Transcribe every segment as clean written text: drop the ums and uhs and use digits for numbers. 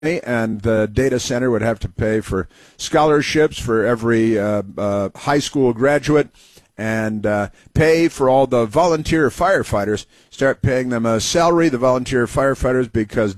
and the data center would have to pay for scholarships for every high school graduate and pay for all the volunteer firefighters, start paying them a salary, the volunteer firefighters, because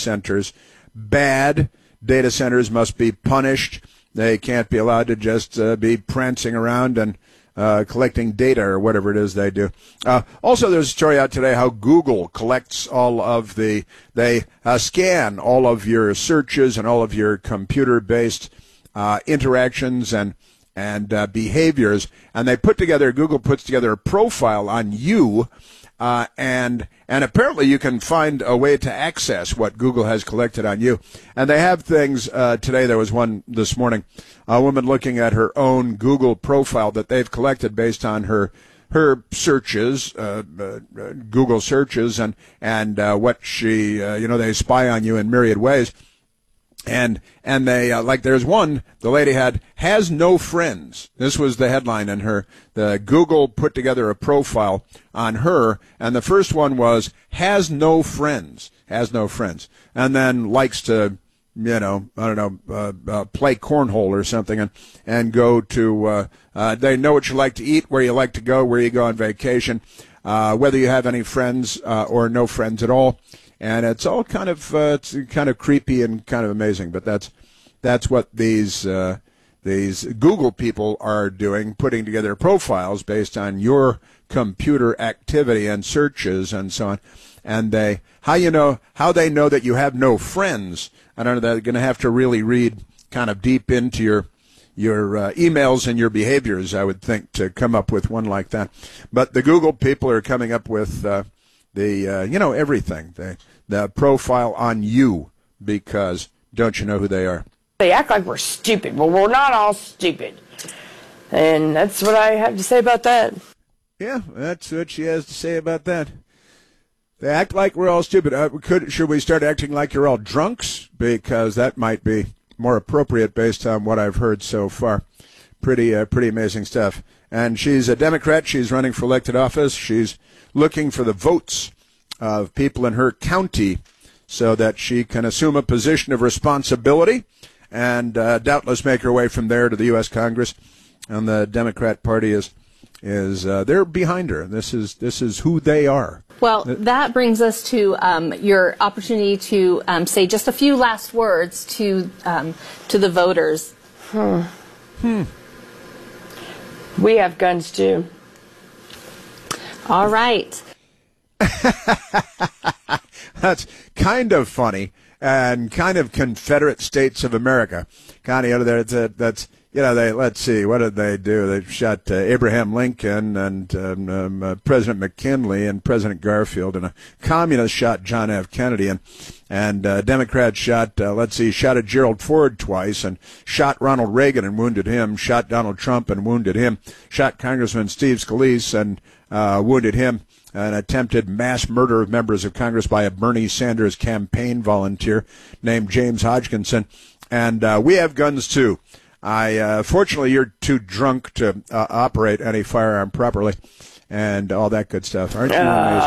bad data centers must be punished. They can't be allowed to just be prancing around and collecting data or whatever it is they do. Also, there's a story out today how Google collects they scan all of your searches and all of your computer-based interactions and behaviors, and Google puts together a profile on you, and apparently you can find a way to access what Google has collected on you. And they have things today. There was one this morning, a woman looking at her own Google profile that they've collected based on her searches, Google searches, and what she, they spy on you in myriad ways. And they, there's one, the lady has no friends. This was the headline in the Google put together a profile on her, and the first one was, has no friends. And then likes to, play cornhole or something and go to, they know what you like to eat, where you like to go, where you go on vacation, whether you have any friends, or no friends at all. And it's all kind of creepy and kind of amazing, but that's what these Google people are doing, putting together profiles based on your computer activity and searches and so on. And how they know that you have no friends. I don't know. They're going to have to really read kind of deep into your emails and your behaviors, I would think, to come up with one like that. But the Google people are coming up with everything, the profile on you, because don't you know who they are? They act like we're stupid. Well, we're not all stupid. And that's what I have to say about that. Yeah, that's what she has to say about that. They act like we're all stupid. Should we start acting like you're all drunks? Because that might be more appropriate based on what I've heard so far. Pretty amazing stuff. And she's a Democrat. She's running for elected office. She's looking for the votes of people in her county so that she can assume a position of responsibility and doubtless make her way from there to the U.S. Congress. And the Democrat Party is they're behind her. This is who they are. Well, that brings us to your opportunity to say just a few last words to the voters. We have guns too. All right. That's kind of funny and kind of Confederate States of America. Kind of that's let's see, what did they do? They shot Abraham Lincoln and President McKinley and President Garfield, and a communist shot John F. Kennedy, and Democrats shot a Gerald Ford twice, and shot Ronald Reagan and wounded him, shot Donald Trump and wounded him, shot Congressman Steve Scalise and wounded him. An attempted mass murder of members of Congress by a Bernie Sanders campaign volunteer named James Hodgkinson. And we have guns, too. Fortunately, you're too drunk to operate any firearm properly and all that good stuff. Aren't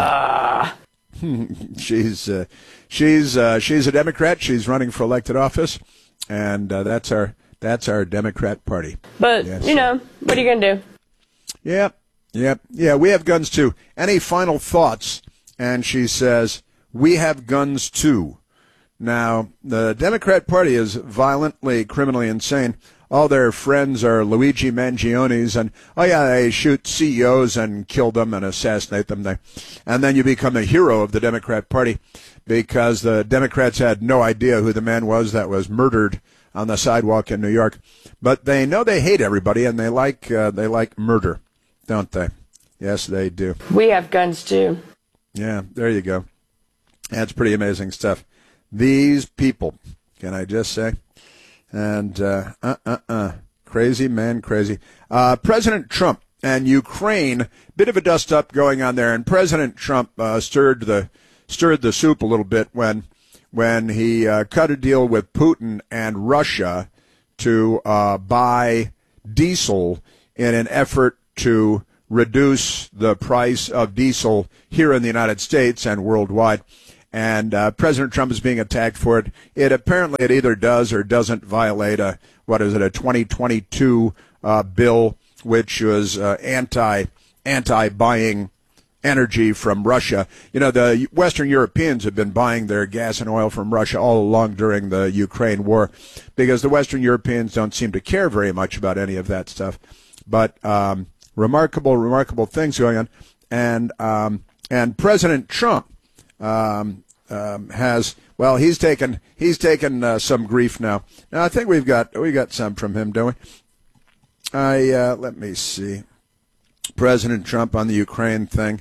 you amazing? She's a Democrat. She's running for elected office, and that's our Democrat Party. But, what are you going to do? Yep. Yeah, we have guns, too. Any final thoughts? And she says, we have guns, too. Now, the Democrat Party is violently, criminally insane. All their friends are Luigi Mangionis, and, they shoot CEOs and kill them and assassinate them. And then you become a hero of the Democrat Party because the Democrats had no idea who the man was that was murdered on the sidewalk in New York. But they know they hate everybody, and they like murder. Don't they? Yes, they do. We have guns, too. Yeah, there you go. That's pretty amazing stuff. These people, can I just say? And, crazy, man, crazy. President Trump and Ukraine, bit of a dust-up going on there, and President Trump stirred the soup a little bit when he cut a deal with Putin and Russia to buy diesel in an effort to reduce the price of diesel here in the United States and worldwide. and President Trump is being attacked for it. It either does or doesn't violate a 2022 bill, which was anti-buying energy from Russia. You know, the Western Europeans have been buying their gas and oil from Russia all along during the Ukraine war, because the Western Europeans don't seem to care very much about any of that stuff. But remarkable things going on, and President Trump has, well, he's taken some grief now. Now I think we got some from him, don't we? Let me see. President Trump on the Ukraine thing.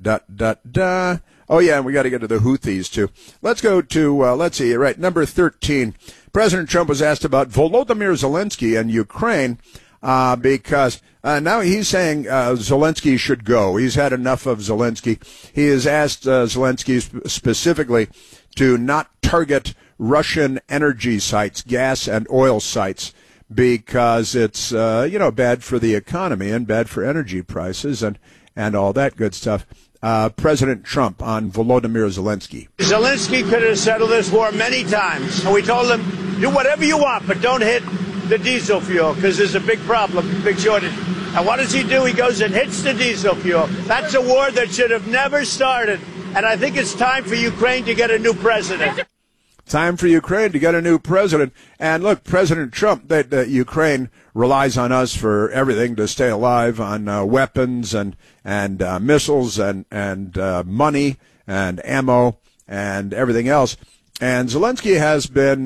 Oh yeah, and we got to get to the Houthis too. Let's go to let's see, right, number 13. President Trump was asked about Volodymyr Zelensky and Ukraine because now he's saying Zelensky should go. He's had enough of Zelensky. He has asked Zelensky specifically to not target Russian energy sites, gas and oil sites, because it's bad for the economy and bad for energy prices and all that good stuff. President Trump on Volodymyr Zelensky. Zelensky could have settled this war many times, and we told him, do whatever you want, but don't hit the diesel fuel, because there's a big problem, big shortage. And what does he do? He goes and hits the diesel fuel. That's a war that should have never started, and I think it's time for Ukraine to get a new president. Time for Ukraine to get a new president. And look, President Trump, that Ukraine relies on us for everything to stay alive, on weapons and missiles and money and ammo and everything else. And Zelensky has been,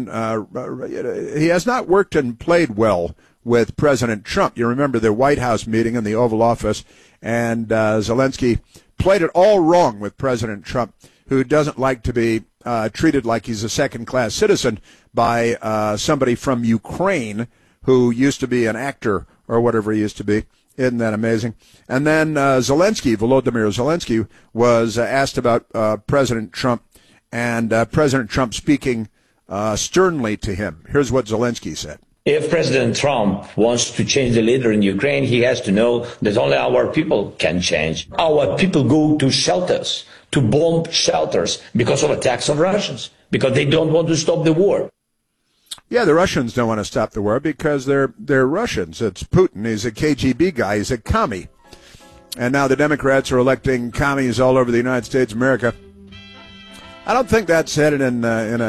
he has not worked and played well with President Trump. You remember the White House meeting in the Oval Office, and Zelensky played it all wrong with President Trump, who doesn't like to be treated like he's a second-class citizen by somebody from Ukraine who used to be an actor or whatever he used to be. Isn't that amazing? And then Volodymyr Zelensky, was asked about President Trump, and President Trump speaking sternly to him. Here's what Zelensky said. If President Trump wants to change the leader in Ukraine, he has to know that only our people can change. Our people go to shelters, to bomb shelters, because of attacks of Russians, because they don't want to stop the war. Yeah, the Russians don't want to stop the war because they're Russians. It's Putin. He's a KGB guy. He's a commie. And now the Democrats are electing commies all over the United States of America. I don't think that's headed in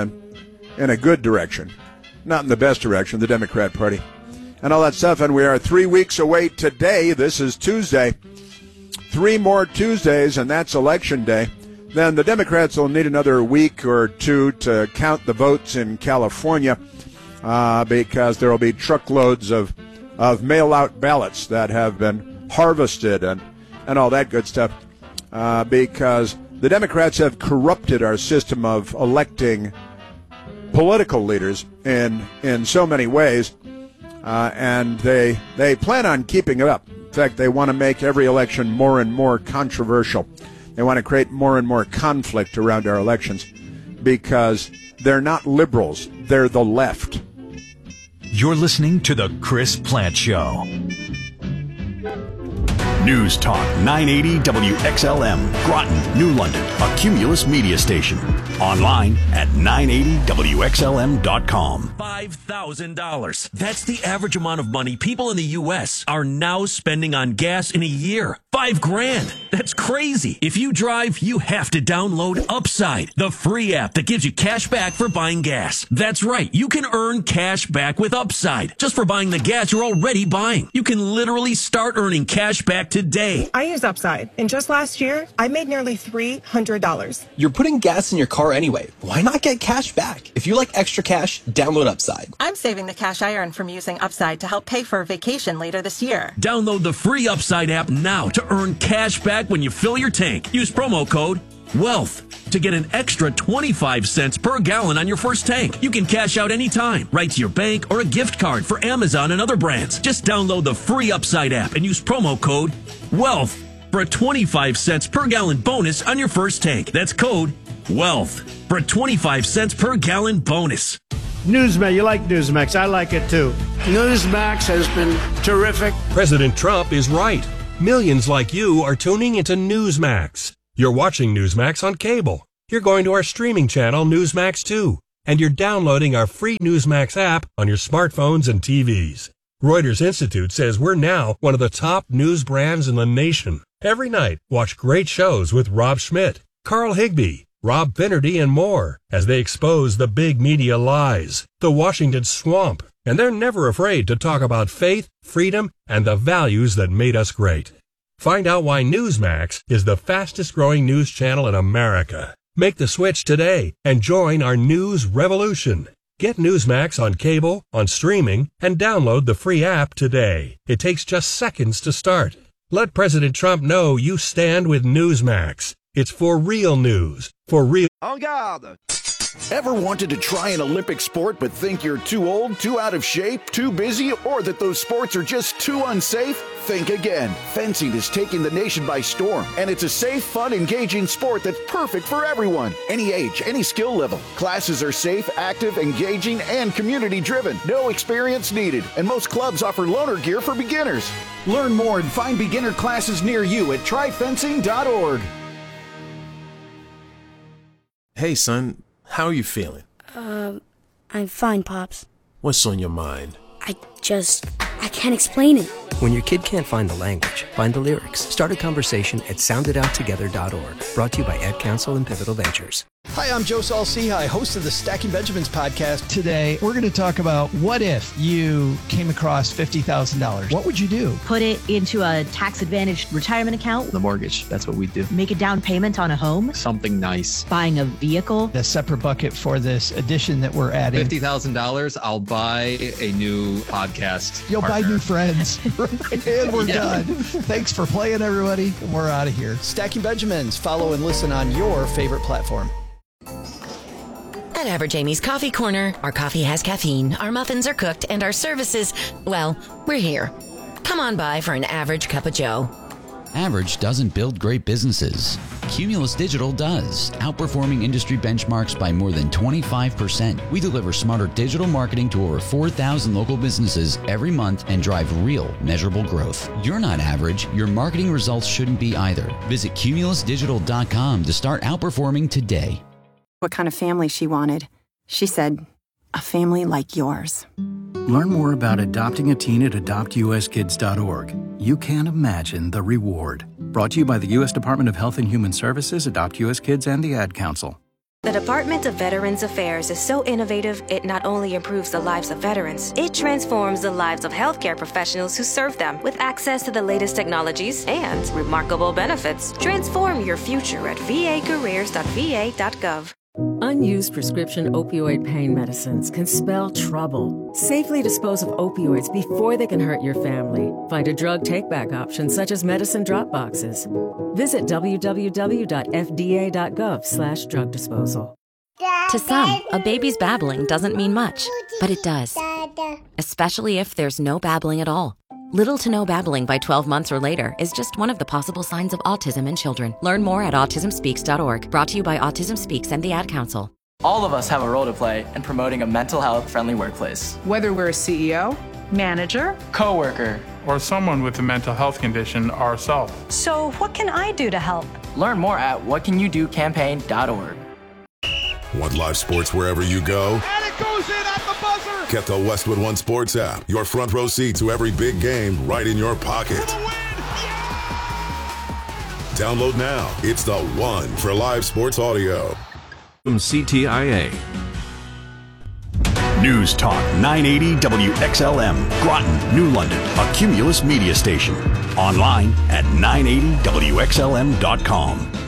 a good direction. Not in the best direction, the Democrat Party. And all that stuff. And we are 3 weeks away today. This is Tuesday. 3 more Tuesdays, and that's Election Day. Then the Democrats will need another week or two to count the votes in California because there will be truckloads of mail-out ballots that have been harvested and all that good stuff because the Democrats have corrupted our system of electing political leaders in so many ways, and they plan on keeping it up. In fact, they want to make every election more and more controversial. They want to create more and more conflict around our elections because they're not liberals. They're the left. You're listening to The Chris Plante Show. News Talk 980 WXLM, Groton, New London, a Cumulus media station. Online at 980WXLM.com. $5,000. That's the average amount of money people in the U.S. are now spending on gas in a year. $5,000. That's crazy. If you drive, you have to download Upside, the free app that gives you cash back for buying gas. That's right. You can earn cash back with Upside just for buying the gas you're already buying. You can literally start earning cash back today. I use Upside, and just last year, I made nearly $300. You're putting gas in your car anyway. Why not get cash back? If you like extra cash, download Upside. I'm saving the cash I earn from using Upside to help pay for a vacation later this year. Download the free Upside app now to earn cash back when you fill your tank. Use promo code WEALTH to get an extra 25 cents per gallon on your first tank. You can cash out anytime, right to your bank or a gift card for Amazon and other brands. Just download the free Upside app and use promo code WEALTH for a 25 cents per gallon bonus on your first tank. That's code WEALTH for a 25 cents per gallon bonus. Newsmax, you like Newsmax. I like it too. Newsmax has been terrific. President Trump is right. Millions like you are tuning into Newsmax. You're watching Newsmax on cable. you're going to our streaming channel, Newsmax 2, and you're downloading our free Newsmax app on your smartphones and TVs. Reuters Institute says we're now one of the top news brands in the nation. Every night, watch great shows with Rob Schmidt, Carl Higbie, Rob Finnerty, and more as they expose the big media lies, the Washington swamp, and they're never afraid to talk about faith, freedom, and the values that made us great. Find out why Newsmax is the fastest growing news channel in America. Make the switch today and join our news revolution. Get Newsmax on cable, on streaming, and download the free app today. It takes just seconds to start. Let President Trump know you stand with Newsmax. It's for real news, for real. En garde! Ever wanted to try an Olympic sport but think you're too old, too out of shape, too busy, or that those sports are just too unsafe? Think again. Fencing is taking the nation by storm, and it's a safe, fun, engaging sport that's perfect for everyone. Any age, any skill level. Classes are safe, active, engaging, and community-driven. No experience needed, and most clubs offer loaner gear for beginners. Learn more and find beginner classes near you at tryfencing.org. Hey, son, how are you feeling? I'm fine, Pops. What's on your mind? I can't explain it. When your kid can't find the language, find the lyrics. Start a conversation at sounditouttogether.org. Brought to you by Ad Council and Pivotal Ventures. Hi, I'm Joe Saul-Sehy, host of the Stacking Benjamins podcast. Today, we're going to talk about what if you came across $50,000. What would you do? Put it into a tax-advantaged retirement account. The mortgage, that's what we do. Make a down payment on a home. Something nice. Buying a vehicle. A separate bucket for this addition that we're adding. $50,000, I'll buy a new podcast. You'll partner. buy new friends. And we're done. Thanks for playing, everybody. And we're out of here. Stacking Benjamins. Follow and listen on your favorite platform. At Average Amy's Coffee Corner, our coffee has caffeine, our muffins are cooked, and our services, well, we're here. Come on by for an average cup of joe. Average doesn't build great businesses. Cumulus Digital does, outperforming industry benchmarks by more than 25%. We deliver smarter digital marketing to over 4,000 local businesses every month and drive real, measurable growth. You're not average. Your marketing results shouldn't be either. Visit cumulusdigital.com to start outperforming today. What kind of family she wanted. She said, a family like yours. Learn more about adopting a teen at adoptuskids.org. You can't imagine the reward. Brought to you by the U.S. Department of Health and Human Services, Adopt U.S. Kids, and the Ad Council. The Department of Veterans Affairs is so innovative, it not only improves the lives of veterans, it transforms the lives of healthcare professionals who serve them with access to the latest technologies and remarkable benefits. Transform your future at vacareers.va.gov. Unused prescription opioid pain medicines can spell trouble. Safely dispose of opioids before they can hurt your family. Find a drug take-back option such as medicine drop boxes. Visit www.fda.gov/drug disposal. To some, a baby's babbling doesn't mean much, but it does. Especially if there's no babbling at all. Little to no babbling by 12 months or later is just one of the possible signs of autism in children. Learn more at autismspeaks.org. Brought to you by Autism Speaks and the Ad Council. All of us have a role to play in promoting a mental health friendly workplace. Whether we're a CEO, manager, coworker, or someone with a mental health condition ourselves. So what can I do to help? Learn more at whatcanyoudocampaign.org. Want live sports wherever you go? And it goes in at the buzzer! Get the Westwood One Sports app. Your front row seat to every big game right in your pocket. Download now. It's the one for live sports audio. From CTIA. News Talk 980 WXLM. Groton, New London. A Cumulus media station. Online at 980WXLM.com.